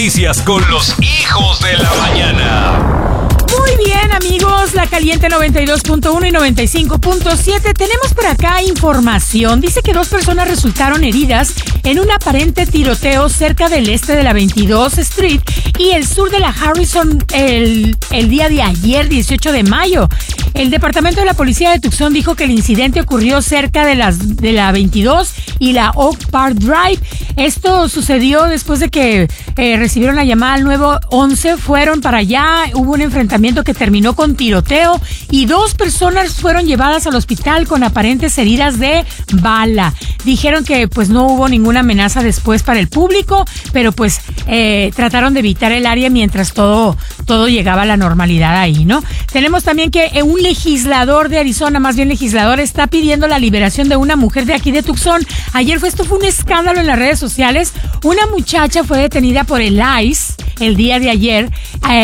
noticias con los hijos de la mañana. Muy bien, amigos, La Caliente 92.1 y 95.7. Tenemos por acá información. Dice que 2 personas resultaron heridas en un aparente tiroteo cerca del este de la 22 Street y el sur de la Harrison el día de ayer, 18 de mayo. El departamento de la policía de Tucson dijo que el incidente ocurrió cerca de la 22 y la Oak Park Drive. Esto sucedió después de que recibieron la llamada al 911, fueron para allá, hubo un enfrentamiento que terminó con tiroteo y 2 personas fueron llevadas al hospital con aparentes heridas de bala. Dijeron que pues no hubo ninguna amenaza después para el público, pero pues trataron de evitar el área mientras todo llegaba a la normalidad ahí, ¿no? Tenemos también que un legislador de Arizona, más bien legislador, está pidiendo la liberación de una mujer de aquí de Tucson. Esto fue un escándalo en las redes sociales. Una muchacha fue detenida por el ICE el día de ayer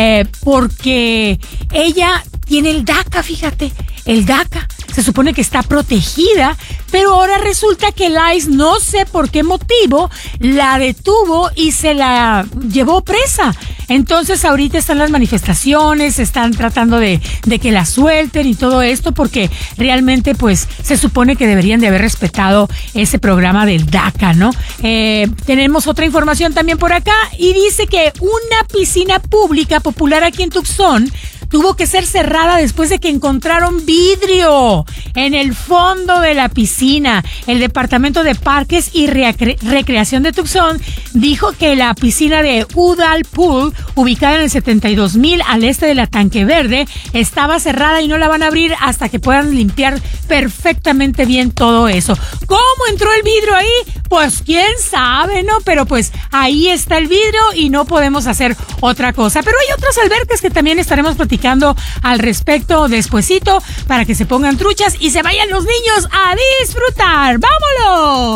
porque ella tiene el DACA, fíjate, el DACA. Se supone que está protegida, pero ahora resulta que el ICE, no sé por qué motivo, la detuvo y se la llevó presa. Entonces ahorita están las manifestaciones, están tratando de que la suelten y todo esto, porque realmente pues se supone que deberían de haber respetado ese programa del DACA, ¿no? Tenemos otra información también por acá y dice que una piscina pública popular aquí en Tucson tuvo que ser cerrada después de que encontraron vidrio en el fondo de la piscina. El Departamento de Parques y Recreación de Tucson dijo que la piscina de Udall Pool, ubicada en el 72,000 al este de la Tanque Verde, estaba cerrada y no la van a abrir hasta que puedan limpiar perfectamente bien todo eso. ¿Cómo entró el vidrio ahí? Pues quién sabe, ¿no? Pero pues ahí está el vidrio y no podemos hacer otra cosa. Pero hay otras albercas que también estaremos platicando al respecto despuesito para que se pongan truchas y se vayan los niños a disfrutar. ¡Vámonos!